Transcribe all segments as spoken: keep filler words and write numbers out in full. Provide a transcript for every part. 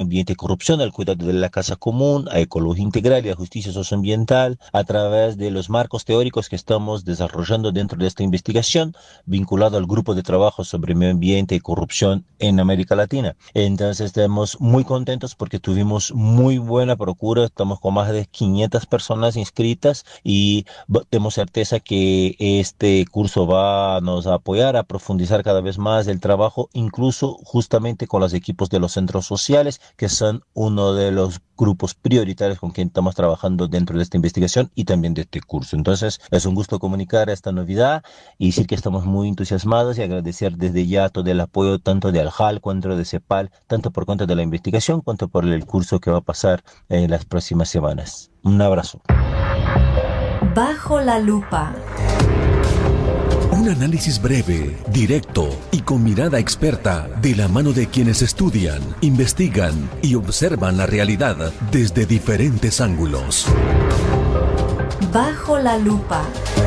ambiente y corrupción, al cuidado de la casa común, a ecología integral y a justicia socioambiental, a través de los marcos teóricos que estamos desarrollando dentro de esta investigación, vinculado al grupo de trabajo sobre medio ambiente y corrupción en América Latina. Entonces estamos muy contentos porque tuvimos muy buena procura, estamos con más de quinientas personas inscritas y tenemos certeza que este curso va a nos a apoyar a profundizar cada vez más el trabajo, incluso justamente con los equipos de los centros sociales, que son uno de los grupos prioritarios con quien estamos trabajando dentro de esta investigación y también de este curso. Entonces, es un gusto comunicar esta novedad y decir que estamos muy entusiasmados y agradecer desde ya todo el apoyo tanto de Aljal cuanto de CEPAL, tanto por cuenta de la investigación cuanto por el curso que va a pasar en las próximas semanas. Un abrazo. Bajo la lupa. Un análisis breve, directo y con mirada experta de la mano de quienes estudian, investigan y observan la realidad desde diferentes ángulos. Bajo la lupa.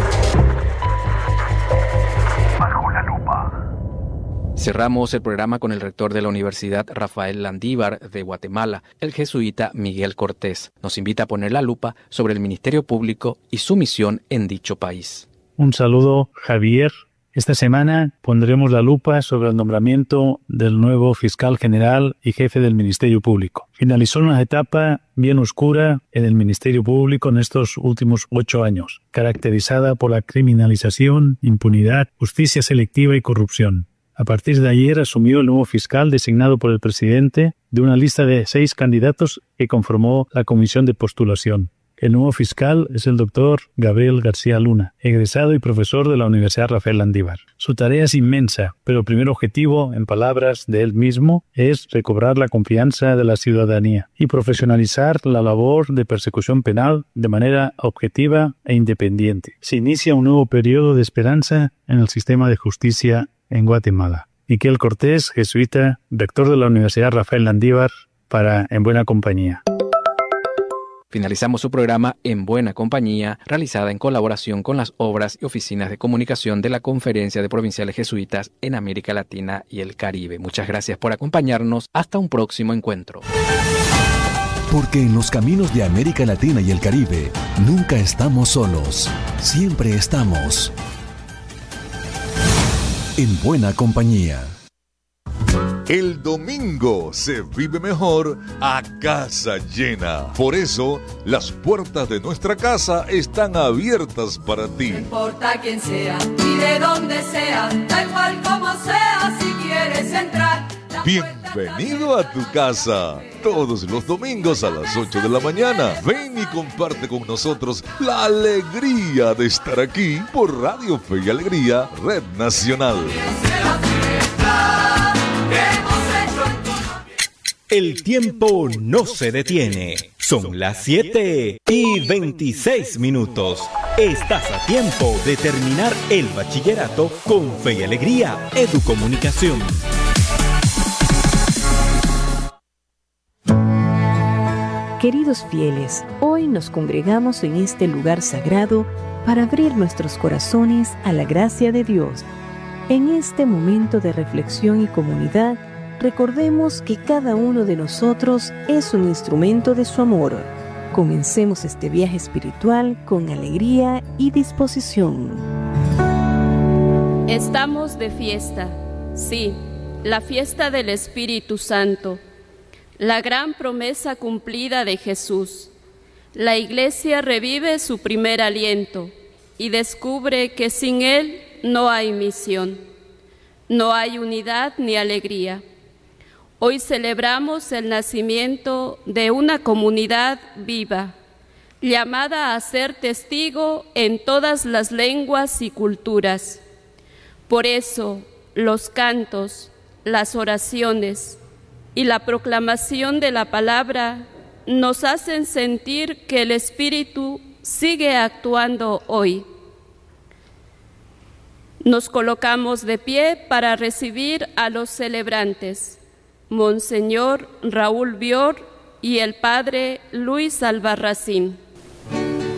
Bajo la lupa. Cerramos el programa con el rector de la Universidad Rafael Landívar de Guatemala, el jesuita Miguel Cortés. Nos invita a poner la lupa sobre el Ministerio Público y su misión en dicho país. Un saludo, Javier. Esta semana pondremos la lupa sobre el nombramiento del nuevo fiscal general y jefe del Ministerio Público. Finalizó una etapa bien oscura en el Ministerio Público en estos últimos ocho años, caracterizada por la criminalización, impunidad, justicia selectiva y corrupción. A partir de ayer asumió el nuevo fiscal designado por el presidente de una lista de seis candidatos que conformó la comisión de postulación. El nuevo fiscal es el doctor Gabriel García Luna, egresado y profesor de la Universidad Rafael Landívar. Su tarea es inmensa, pero el primer objetivo, en palabras de él mismo, es recobrar la confianza de la ciudadanía y profesionalizar la labor de persecución penal de manera objetiva e independiente. Se inicia un nuevo periodo de esperanza en el sistema de justicia en Guatemala. Miguel Cortés, jesuita, rector de la Universidad Rafael Landívar, para En Buena Compañía. Finalizamos su programa En Buena Compañía, realizada en colaboración con las obras y oficinas de comunicación de la Conferencia de Provinciales Jesuitas en América Latina y el Caribe. Muchas gracias por acompañarnos. Hasta un próximo encuentro. Porque en los caminos de América Latina y el Caribe nunca estamos solos. Siempre estamos en buena compañía. El domingo se vive mejor a casa llena. Por eso, las puertas de nuestra casa están abiertas para ti. No importa quién sea y de dónde sea, da igual como sea, si quieres entrar. Bienvenido a tu casa. Todos los domingos a las ocho de la mañana. Ven y comparte con nosotros la alegría de estar aquí por Radio Fe y Alegría, Red Nacional. El tiempo no se detiene. Son las siete y veintiséis minutos. Estás a tiempo de terminar el bachillerato con Fe y Alegría Educomunicación. Queridos fieles, hoy nos congregamos en este lugar sagrado para abrir nuestros corazones a la gracia de Dios. En este momento de reflexión y comunidad, recordemos que cada uno de nosotros es un instrumento de su amor. Comencemos este viaje espiritual con alegría y disposición. Estamos de fiesta, sí, la fiesta del Espíritu Santo, la gran promesa cumplida de Jesús. La Iglesia revive su primer aliento y descubre que sin Él no hay misión, no hay unidad ni alegría. Hoy celebramos el nacimiento de una comunidad viva, llamada a ser testigo en todas las lenguas y culturas. Por eso, los cantos, las oraciones y la proclamación de la palabra nos hacen sentir que el Espíritu sigue actuando hoy. Nos colocamos de pie para recibir a los celebrantes, Monseñor Raúl Bior y el Padre Luis Albarracín.